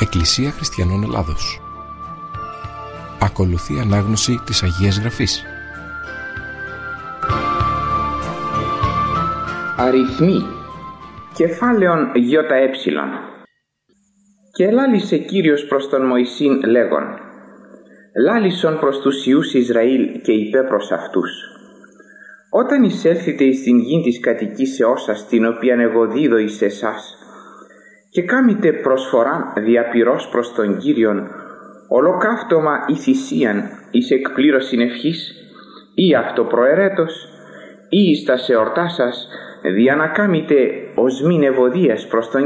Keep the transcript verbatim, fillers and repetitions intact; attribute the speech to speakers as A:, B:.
A: Εκκλησία Χριστιανών Ελλάδος. Ακολουθεί ανάγνωση της Αγίας Γραφής.
B: Αριθμοί. Κεφάλαιον ΙΕ. Και ελάλησε Κύριος προς τον Μωυσήν λέγον: λάλησον προς τους Υιούς Ισραήλ και είπε προς αυτούς: όταν εισέλθετε εις την γη της κατοικήσεώς σας, την οποίαν εγώ δίδω εις εσάς, και κάμετε προσφοράν διαπυρός προς τον Κύριον, ολοκαύτωμα ή θυσίαν εις εκπλήρωσιν ευχής, ή αυτοπροαιρέτως, ή εις τας εορτάς σας, δια να κάμετε οσμήν ευωδίας προς τον